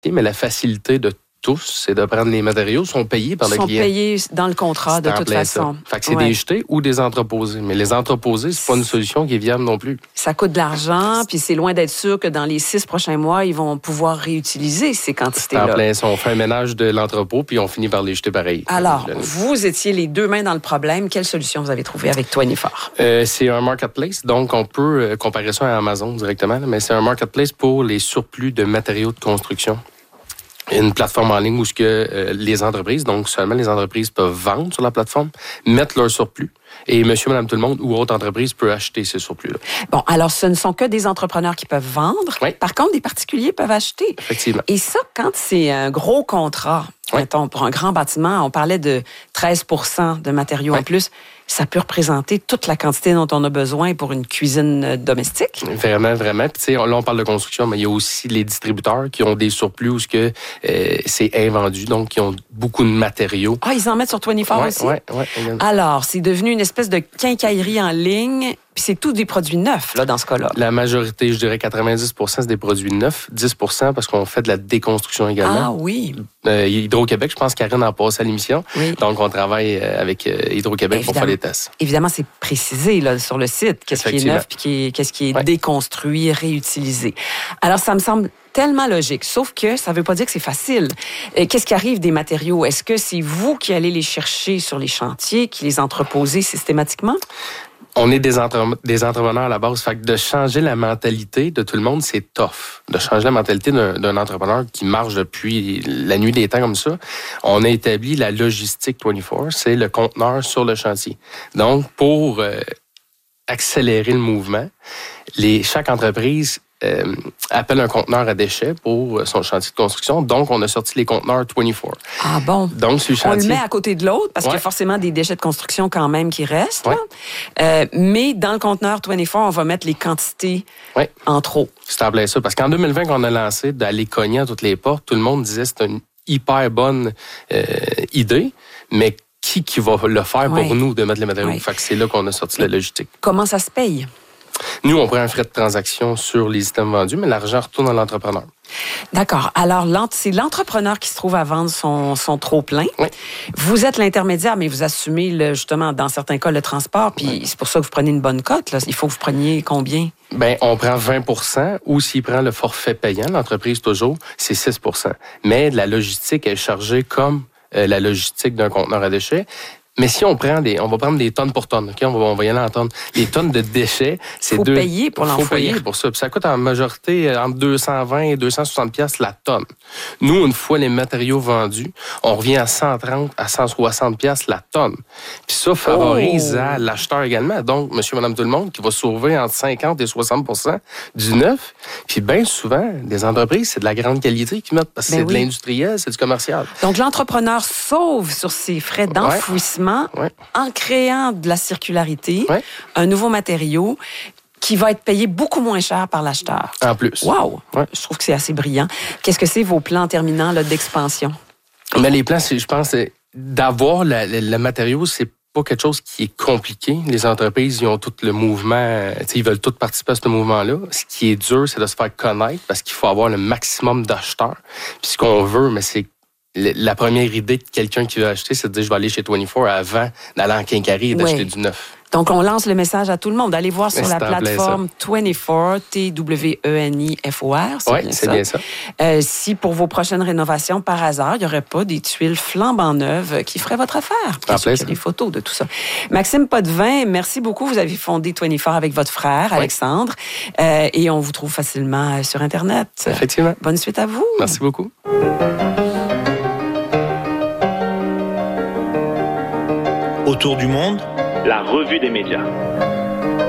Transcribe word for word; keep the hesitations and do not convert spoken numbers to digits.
mais la facilité de tous, c'est de prendre les matériaux, sont payés par le sont client. Sont payés dans le contrat, c'est de toute façon. Ça. Fait que c'est ouais. des jetés ou des entreposés. Mais les entreposés, c'est pas une solution qui est viable non plus. Ça coûte de l'argent, puis c'est loin d'être sûr que dans les six prochains mois, ils vont pouvoir réutiliser ces quantités-là. C'est en plein ça. On fait un ménage de l'entrepôt, puis on finit par les jeter pareil. Alors, vous étiez les deux mains dans le problème. Quelle solution vous avez trouvée avec twenty-four? Euh, c'est un marketplace, donc on peut euh, comparer ça à Amazon directement, mais c'est un marketplace pour les surplus de matériaux de construction. Une plateforme en ligne où ce que euh, les entreprises, donc seulement les entreprises peuvent vendre sur la plateforme, mettre leur surplus. Et monsieur, madame, tout le monde ou autre entreprise peut acheter ces surplus-là. Bon, alors ce ne sont que des entrepreneurs qui peuvent vendre. Oui. Par contre, des particuliers peuvent acheter. Effectivement. Et ça, quand c'est un gros contrat, oui. mettons, pour un grand bâtiment, on parlait de treize pour cent de matériaux oui. en plus, ça peut représenter toute la quantité dont on a besoin pour une cuisine domestique. Vraiment, vraiment. Puis, tu sais, là, on parle de construction, mais il y a aussi les distributeurs qui ont des surplus où ce que, euh, c'est invendu, donc qui ont beaucoup de matériaux. Ah, ils en mettent sur twenty-four ouais, aussi? Oui, oui. Alors, c'est devenu une espèce de quincaillerie en ligne, puis c'est tous des produits neufs, là, dans ce cas-là. La majorité, je dirais quatre-vingt-dix pour cent, c'est des produits neufs. dix pour cent parce qu'on fait de la déconstruction également. Ah oui. Euh, Hydro-Québec, je pense qu'Karine en passe à l'émission. Oui. Donc, on travaille avec Hydro-Québec pour faire les tests. Évidemment, c'est précisé là, sur le site, qu'est-ce qui est neuf puis qu'est-ce qui est ouais. déconstruit, réutilisé. Alors, ça me semble tellement logique, sauf que ça ne veut pas dire que c'est facile. Qu'est-ce qui arrive des matériaux? Est-ce que c'est vous qui allez les chercher sur les chantiers, qui les entreposez systématiquement? On est des, entre... des entrepreneurs à la base. Fait que de changer la mentalité de tout le monde, c'est tough. De changer la mentalité d'un, d'un entrepreneur qui marche depuis la nuit des temps comme ça. On a établi la logistique vingt-quatre, c'est le conteneur sur le chantier. Donc, pour euh, accélérer le mouvement, les, chaque entreprise Euh, appelle un conteneur à déchets pour son chantier de construction. Donc, on a sorti les conteneurs vingt-quatre. Ah bon? Donc, sur le chantier, on le met à côté de l'autre parce ouais. qu'il y a forcément des déchets de construction quand même qui restent. Ouais. Euh, mais dans le conteneur vingt-quatre, on va mettre les quantités ouais. en trop. C'est en plein ça. Parce qu'en deux mille vingt, quand on a lancé d'aller cogner à toutes les portes, tout le monde disait que c'est une hyper bonne euh, idée, mais qui, qui va le faire ouais. pour nous de mettre les matériaux? Ouais. Fait que c'est là qu'on a sorti la logistique. Comment ça se paye? Nous, on prend un frais de transaction sur les items vendus, mais l'argent retourne à l'entrepreneur. D'accord. Alors, c'est l'entrepreneur qui se trouve à vendre son, son trop-plein. Oui. Vous êtes l'intermédiaire, mais vous assumez, le, justement, dans certains cas, le transport, puis oui. c'est pour ça que vous prenez une bonne cote. Là. Il faut que vous preniez combien? Bien, on prend vingt pour cent, ou s'il prend le forfait payant, l'entreprise toujours, c'est six pour cent. Mais la logistique est chargée comme euh, la logistique d'un conteneur à déchets. Mais si on prend des, on va prendre des tonnes pour tonnes, ok, on va, on va y aller en tonnes. Les tonnes de déchets, c'est faut deux. payer pour l'enfouir. Faut payer pour ça. Puis ça coûte en majorité entre deux cent vingt et deux cent soixante piastres la tonne. Nous, une fois les matériaux vendus, on revient à cent trente à cent soixante piastres la tonne. Puis ça favorise oh. à l'acheteur également. Donc, monsieur, madame, tout le monde, qui va sauver entre cinquante et soixante pour cent du neuf. Puis bien souvent, des entreprises, c'est de la grande qualité qu'ils mettent parce que ben c'est oui. de l'industriel, c'est du commercial. Donc, l'entrepreneur sauve sur ses frais d'enfouissement. Ouais. En créant de la circularité, ouais. un nouveau matériau qui va être payé beaucoup moins cher par l'acheteur. En plus. Wow! Ouais. Je trouve que c'est assez brillant. Qu'est-ce que c'est vos plans terminants là, d'expansion? Mais les plans, c'est, je pense, c'est d'avoir la, le, le matériau, c'est pas quelque chose qui est compliqué. Les entreprises, ils ont tout le mouvement, ils veulent tous participer à ce mouvement-là. Ce qui est dur, c'est de se faire connaître parce qu'il faut avoir le maximum d'acheteurs. Puis ce qu'on veut, mais c'est la première idée de quelqu'un qui veut acheter, c'est de dire je vais aller chez vingt-quatre avant d'aller en quincaillerie et d'acheter oui. du neuf. Donc, on lance le message à tout le monde. Allez voir sur la plateforme vingt-quatre, T W E N I F O R. Oui, c'est bien ça. Euh, si pour vos prochaines rénovations, par hasard, il n'y aurait pas des tuiles flambant neuves qui feraient votre affaire. Bien sûr, il y a des photos de tout ça. Maxime Potvin, merci beaucoup. Vous avez fondé vingt-quatre avec votre frère, Alexandre. Oui. Euh, et on vous trouve facilement sur Internet. Effectivement. Bonne suite à vous. Merci beaucoup. Autour du monde, la revue des médias.